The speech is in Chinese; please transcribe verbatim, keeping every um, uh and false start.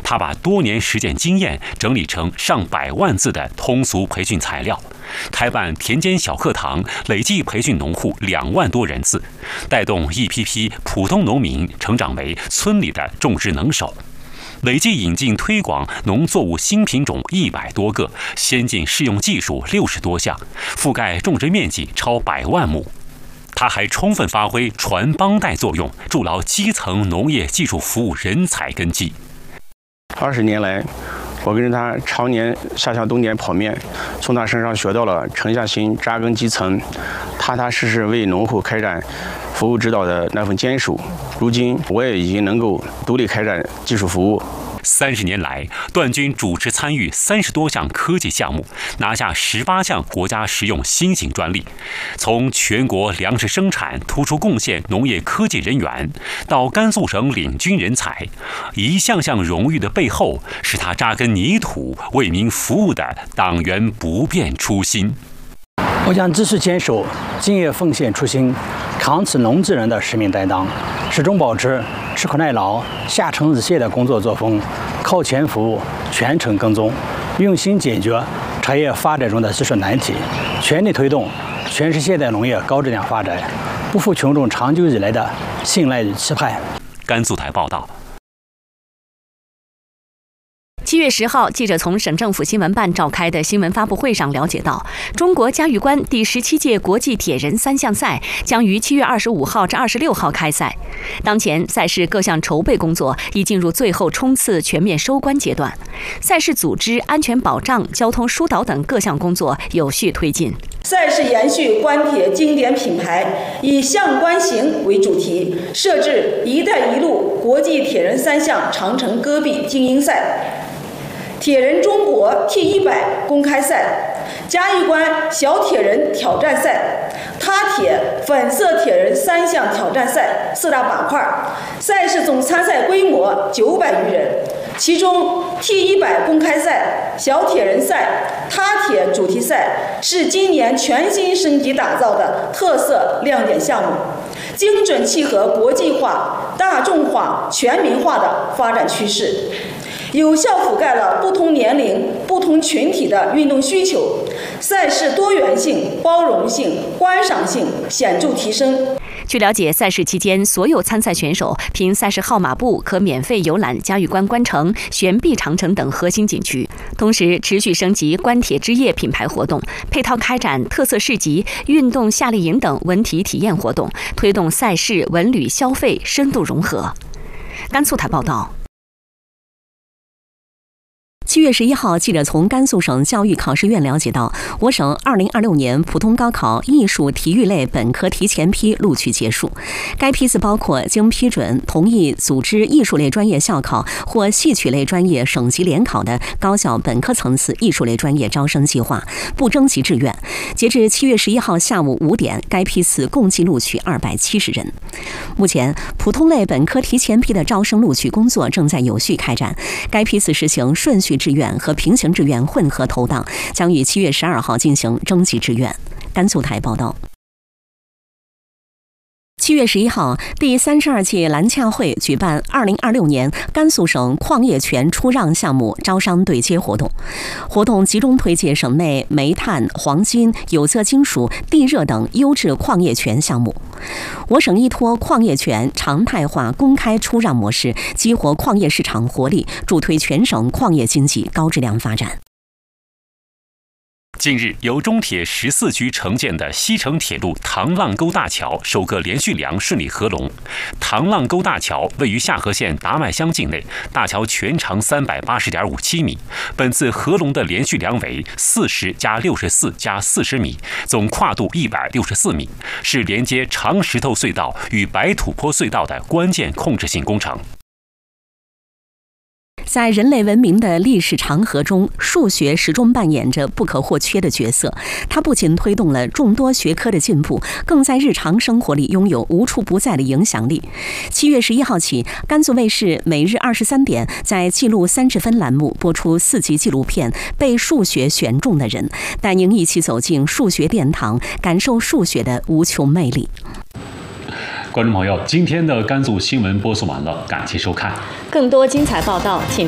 他把多年实践经验整理成上百万字的通俗培训材料，开办田间小课堂，累计培训农户两万多人次，带动一批批普通农民成长为村里的种植能手。累计引进推广农作物新品种一百多个，先进适用技术六十多项，覆盖种植面积超百万亩。他还充分发挥传帮带作用，筑牢基层农业技术服务人才根基。 二十年来，我跟着他常年夏夏冬年跑面，从他身上学到了沉下心扎根基层、踏踏实实为农户开展服务指导的那份坚守。如今，我也已经能够独立开展技术服务。 三十年来，段军主持参与三十多项科技项目，拿下十八项国家实用新型专利。从全国粮食生产突出贡献农业科技人员，到甘肃省领军人才，一项项荣誉的背后，是他扎根泥土、为民服务的党员不变初心。 我将继续坚守敬业奉献初心，扛起农技人的使命担当，始终保持吃苦耐劳、下沉日懈的工作作风，靠前服务、全程跟踪，用心解决产业发展中的技术难题，全力推动全市现代农业高质量发展，不负群众长久以来的信赖与期盼。 甘肃台报道。 七月十号，记者从省政府新闻办召开的新闻发布会上了解到，中国嘉峪关第十七届国际铁人三项赛将于七月二十五号至二十六号开赛。当前赛事各项筹备工作已进入最后冲刺全面收官阶段，赛事组织、安全保障、交通疏导等各项工作有序推进。 赛事延续关铁经典品牌，以向关行为主题，设置“一带一路”国际铁人三项长城戈壁精英赛、铁人中国 T 一百公开赛、嘉峪关小铁人挑战赛、他铁粉色铁人三项挑战赛四大板块。赛事总参赛规模九百余人，其中 T 一百公开赛、小铁人赛、他铁主题赛是今年全新升级打造的特色亮点项目，精准契合国际化、大众化、全民化的发展趋势，有效覆盖了不同年龄、不同群体的运动需求，赛事多元性、包容性、观赏性显著提升。 据了解，赛事期间，所有参赛选手凭赛事号码布可免费游览嘉峪关关城、悬臂长城等核心景区，同时持续升级关铁之夜品牌活动，配套开展特色市集、运动夏令营等文体体验活动，推动赛事文旅消费深度融合。甘肃台报道。七月十一号，记者从甘肃省教育考试院了解到，我省二零二六年普通高考艺术体育类本科提前批录取结束。该批次包括经批准同意组织艺术类专业校考或戏曲类专业省级联考的高校本科层次艺术类专业招生计划，不征集志愿。截至七月十一号下午五点，该批次共计录取二百七十人。目前，普通类本科提前批的招生录取工作正在有序开展。该批次实行顺序志愿和平行志愿混合投档，将于七月十二号进行征集志愿。甘肃台报道。七月十一号，第三十二届蓝洽会举办二零二六年甘肃省矿业权出让项目招商对接活动。活动集中推介省内煤炭、黄金、有色金属、地热等优质矿业权项目。我省依托矿业权常态化公开出让模式，激活矿业市场活力，助推全省矿业经济高质量发展。 近日，由中铁十四局承建的西成铁路唐浪沟大桥首个连续梁顺利合龙。唐浪沟大桥位于下河县达麦乡境内，大桥全长三百八十点五七米。本次合龙的连续梁为四十加六十四加四十米，总跨度一百六十四米，是连接长石头隧道与白土坡隧道的关键控制性工程。 在人类文明的历史长河中，数学始终扮演着不可或缺的角色。它不仅推动了众多学科的进步，更在日常生活里拥有无处不在的影响力。七月十一号起，甘肃卫视每日二十三点在记录三十分栏目播出四集纪录片《被数学选中的人》，带您一起走进数学殿堂，感受数学的无穷魅力。 观众朋友，今天的甘肃新闻播送完了，感谢收看。 更多精彩报道，请